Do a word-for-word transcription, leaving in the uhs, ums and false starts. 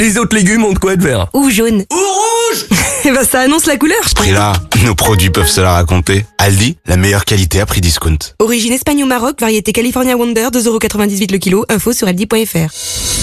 Les autres légumes ont de quoi être verts. Ou jaune. Ou rouge. Eh ben ça annonce la couleur, je trouve. Prix-là, nos produits peuvent se la raconter. Aldi, la meilleure qualité à prix discount. Origine Espagne ou Maroc, variété California Wonder, deux euros quatre-vingt-dix-huit le kilo. Info sur aldi point fr.